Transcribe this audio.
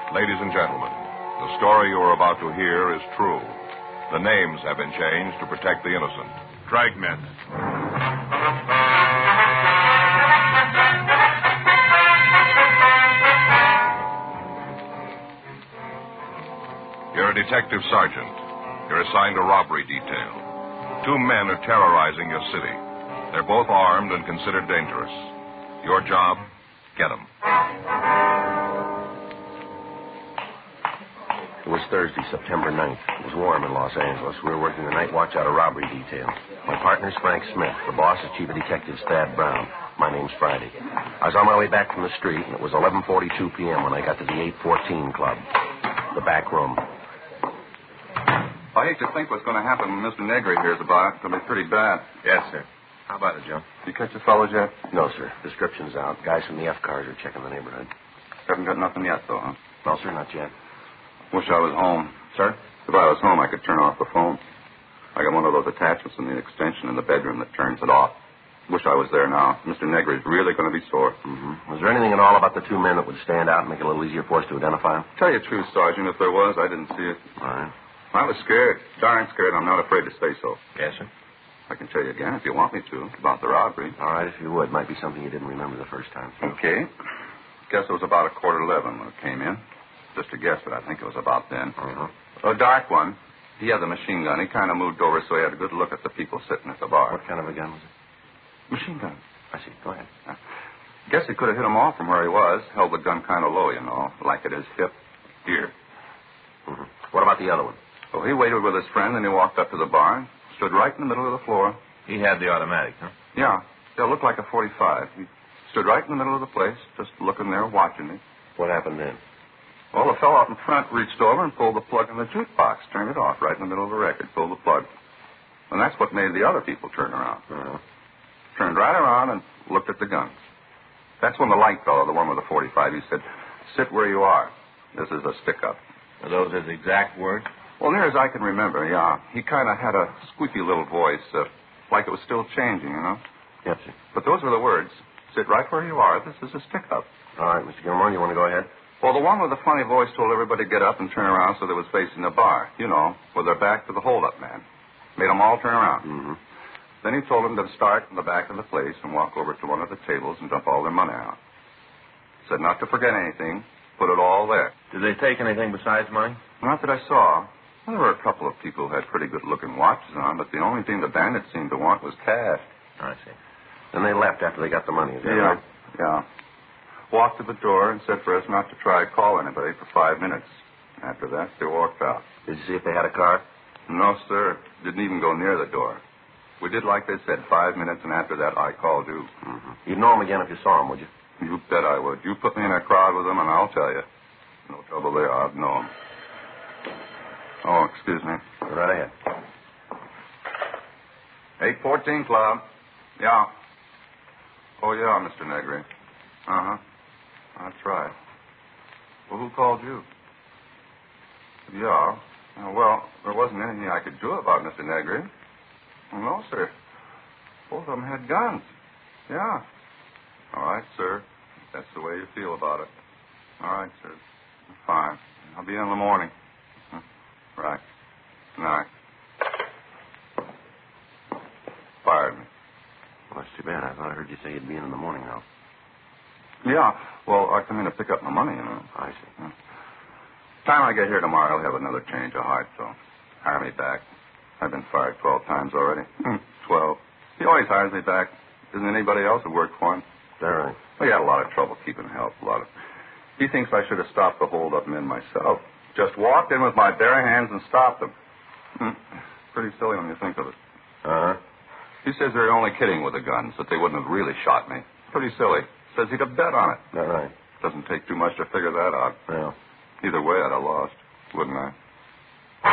Ladies and gentlemen, the story you are about to hear is true. The names have been changed to protect the innocent. Dragnet. You're a detective sergeant. You're assigned a robbery detail. 2 men are terrorizing your city. They're both armed and considered dangerous. Your job, get them. It was Thursday, September 9th. It was warm in Los Angeles. We were working the night watch out of robbery detail. My partner's Frank Smith. The boss is Chief of Detectives Thad Brown. My name's Friday. I was on my way back from the street, and it was 11:42 p.m. when I got to the 814 Club, the back room. I hate to think what's going to happen when Mr. Negri hears about it. It'll be pretty bad. Yes, sir. How about it, Joe? You catch the fellows yet? No, sir. Description's out. Guys from the F cars are checking the neighborhood. Haven't got nothing yet, though, huh? No, sir, not yet. Wish I was home. Sir? If I was home, I could turn off the phone. I got one of those attachments in the extension in the bedroom that turns it off. Wish I was there now. Mr. Negri's really going to be sore. Mm-hmm. Was there anything at all about the 2 men that would stand out and make it a little easier for us to identify them? Tell you the truth, Sergeant, if there was, I didn't see it. All right. I was scared. Darn scared. I'm not afraid to say so. Yes, sir. I can tell you again if you want me to about the robbery. All right, if you would. Might be something you didn't remember the first time. Okay. Guess it was about 11:15 when it came in. Just a guess, but I think it was about then. Uh-huh. A dark one. He had the machine gun. He kind of moved over so he had a good look at the people sitting at the bar. What kind of a gun was it? Machine gun. I see. Go ahead. Guess he could have hit him off from where he was. Held the gun kind of low, like at his hip. Here. Mm-hmm. What about the other one? Oh, he waited with his friend, and he walked up to the bar and stood right in the middle of the floor. He had the automatic, huh? Yeah. It looked like a .45. He stood right in the middle of the place, just looking there, watching me. What happened then? Well, the fellow out in front reached over and pulled the plug in the jukebox, turned it off right in the middle of the record, pulled the plug. And that's what made the other people turn around. Uh-huh. Turned right around and looked at the guns. That's when the light fellow, the one with the .45, he said, "Sit where you are. This is a stick-up." Are those his exact words? Well, near as I can remember, yeah. He kind of had a squeaky little voice, like it was still changing, Yes, sir. But those were the words. "Sit right where you are. This is a stick-up." All right, Mr. Gilmore, you want to go ahead? Well, the one with the funny voice told everybody to get up and turn around so they was facing the bar, with their back to the hold-up man. Made them all turn around. Mm-hmm. Then he told them to start in the back of the place and walk over to one of the tables and dump all their money out. Said not to forget anything. Put it all there. Did they take anything besides money? Not that I saw. Well, there were a couple of people who had pretty good-looking watches on, but the only thing the bandits seemed to want was cash. I see. Then they left after they got the money, is that Yeah. right? Yeah. Walked to the door and said for us not to try to call anybody for 5 minutes. After that, they walked out. Did you see if they had a car? No, sir. Didn't even go near the door. We did like they said, 5 minutes, and after that, I called you. Mm-hmm. You'd know them again if you saw them, would you? You bet I would. You put me in a crowd with them, and I'll tell you. No trouble there. I'd know them. Oh, excuse me. Go right ahead. 814 Club. Yeah. Oh, yeah, Mr. Negri. Uh-huh. That's right. Well, who called you? Yeah. Well, there wasn't anything I could do about Mr. Negri. Well, no, sir. Both of them had guns. Yeah. All right, sir. That's the way you feel about it. All right, sir. Fine. I'll be in the morning. Right. Good night. Fired me. Well, that's too bad. I thought I heard you say you'd be in the morning now. Yeah. Well, I come in to pick up my money, I see. Time I get here tomorrow, I'll have another change of heart, so hire me back. I've been fired 12 times already. 12. He always hires me back. Isn't anybody else who worked for him? Is that right? We had a lot of trouble keeping help. He thinks I should have stopped the hold-up men myself. Just walked in with my bare hands and stopped them. Pretty silly when you think of it. Uh-huh. He says they're only kidding with the guns, that they wouldn't have really shot me. Pretty silly. Says he'd have bet on it. Is that right? Doesn't take too much to figure that out. Well. Either way, I'd have lost, wouldn't I?